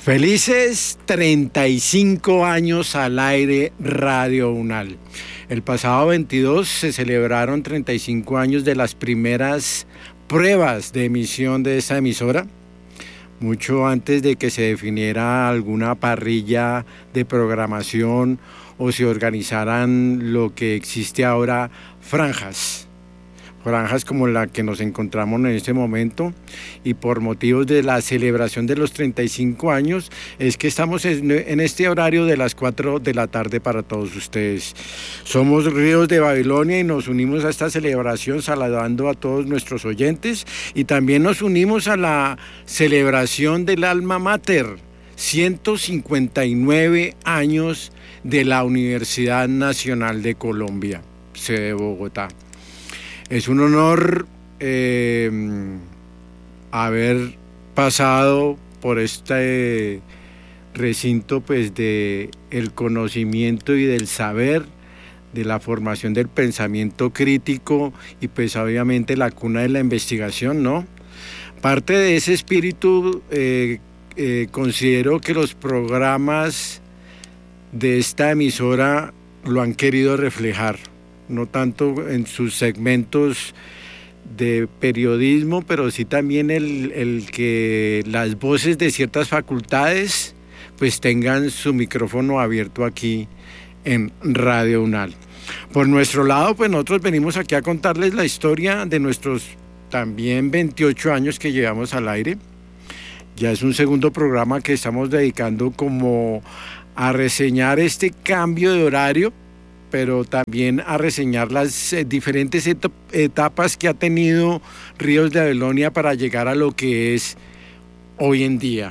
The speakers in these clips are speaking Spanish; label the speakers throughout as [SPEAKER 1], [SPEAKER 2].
[SPEAKER 1] Felices 35 años al aire Radio Unal. El pasado 22 se celebraron 35 años de las primeras pruebas de emisión de esta emisora, mucho antes de que se definiera alguna parrilla de programación o se organizaran lo que existe ahora, franjas como la que nos encontramos en este momento, y por motivos de la celebración de los 35 años es que estamos en este horario de las 4 de la tarde para todos ustedes. Somos Ríos de Babilonia y nos unimos a esta celebración saludando a todos nuestros oyentes, y también nos unimos a la celebración del Alma Mater, 159 años de la Universidad Nacional de Colombia, sede de Bogotá. Es un honor haber pasado por este recinto, pues, de el conocimiento y del saber, de la formación del pensamiento crítico y pues obviamente la cuna de la investigación, ¿no? Parte de ese espíritu considero que los programas de esta emisora lo han querido reflejar, no tanto en sus segmentos de periodismo, pero sí también el que las voces de ciertas facultades pues tengan su micrófono abierto aquí en Radio Unal. Por nuestro lado, pues nosotros venimos aquí a contarles la historia de nuestros también 28 años que llevamos al aire. Ya es un segundo programa que estamos dedicando como a reseñar este cambio de horario, pero también a reseñar las diferentes etapas que ha tenido Ríos de Babilonia para llegar a lo que es hoy en día.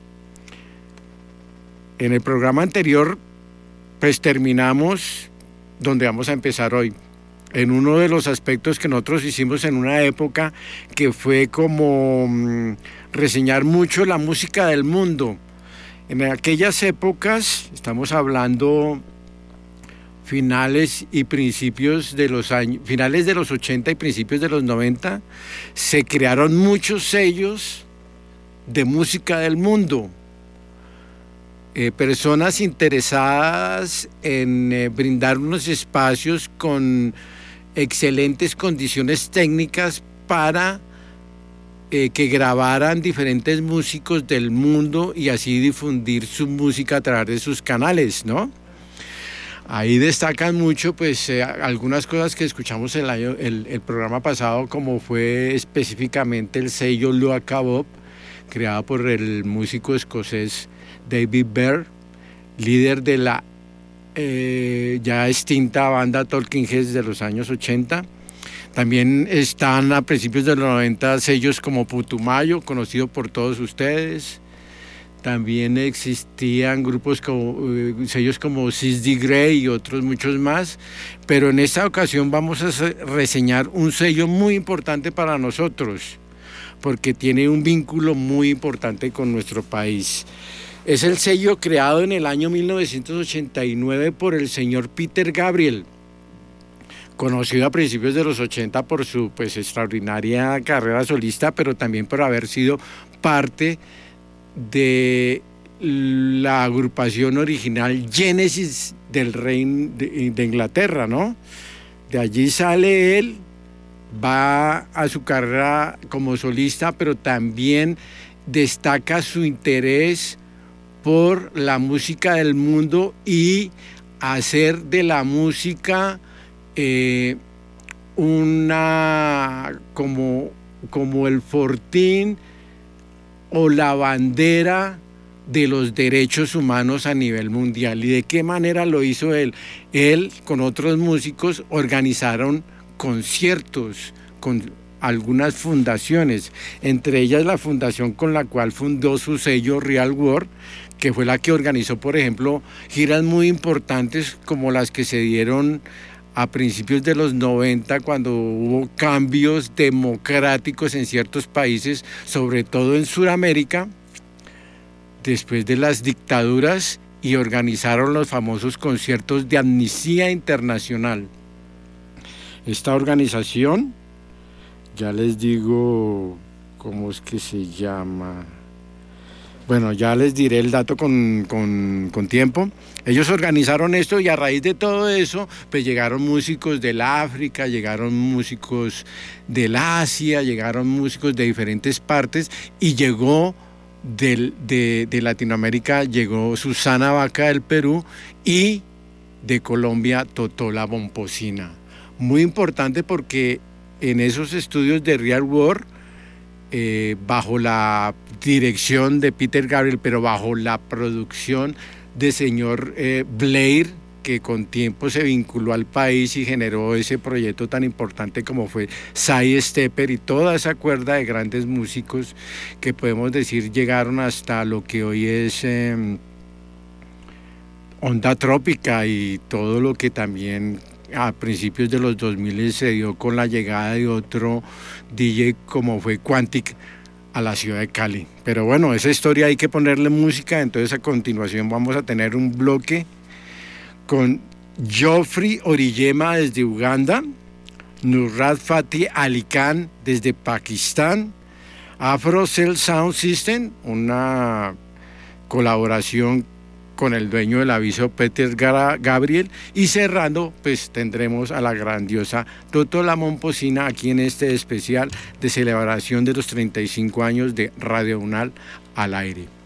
[SPEAKER 1] En el programa anterior, pues terminamos donde vamos a empezar hoy, en uno de los aspectos que nosotros hicimos en una época que fue como reseñar mucho la música del mundo. En aquellas épocas, estamos hablando finales y principios de los años, finales de los 80 y principios de los 90, se crearon muchos sellos de música del mundo. Personas interesadas en brindar unos espacios con excelentes condiciones técnicas para que grabaran diferentes músicos del mundo y así difundir su música a través de sus canales, ¿no? Ahí destacan mucho pues algunas cosas que escuchamos el programa pasado, como fue específicamente el sello Loa Bob, creado por el músico escocés David Byrne, líder de la ya extinta banda Talking Heads de los años 80. También están a principios de los 90 sellos como Putumayo, conocido por todos ustedes. También existían grupos sellos como Cisdi Grey y otros muchos más, pero en esta ocasión vamos a reseñar un sello muy importante para nosotros, porque tiene un vínculo muy importante con nuestro país. Es el sello creado en el año 1989 por el señor Peter Gabriel, conocido a principios de los 80 por su pues extraordinaria carrera solista, pero también por haber sido parte de la agrupación original Genesis del Reino de Inglaterra, ¿no? De allí sale él, va a su carrera como solista, pero también destaca su interés por la música del mundo y hacer de la música una como el fortín o la bandera de los derechos humanos a nivel mundial. ¿Y de qué manera lo hizo él? Él con otros músicos organizaron conciertos con algunas fundaciones, entre ellas la fundación con la cual fundó su sello Real World, que fue la que organizó, por ejemplo, giras muy importantes como las que se dieron a principios de los 90, cuando hubo cambios democráticos en ciertos países, sobre todo en Sudamérica, después de las dictaduras, y organizaron los famosos conciertos de Amnistía Internacional. Esta organización, ya les digo cómo es que se llama, Bueno, ya les diré el dato con tiempo. Ellos organizaron esto y a raíz de todo eso, pues llegaron músicos del África, llegaron músicos del Asia, llegaron músicos de diferentes partes y llegó de Latinoamérica, llegó Susana Vaca del Perú y de Colombia Totó la Momposina. Muy importante porque en esos estudios de Real World, bajo la dirección de Peter Gabriel, pero bajo la producción de señor Blair, que con tiempo se vinculó al país y generó ese proyecto tan importante como fue Cy Stepper y toda esa cuerda de grandes músicos que podemos decir llegaron hasta lo que hoy es Onda Trópica y todo lo que también a principios de los 2000 se dio con la llegada de otro DJ como fue Quantic a la ciudad de Cali. Pero bueno, esa historia hay que ponerle música, entonces a continuación vamos a tener un bloque con Geoffrey Oriyema desde Uganda, Nusrat Fateh Ali Khan desde Pakistán, Afro Cell Sound System, una colaboración con el dueño del aviso Peter Gabriel, y cerrando pues tendremos a la grandiosa Totó la Momposina aquí en este especial de celebración de los 35 años de Radio UNAL al aire.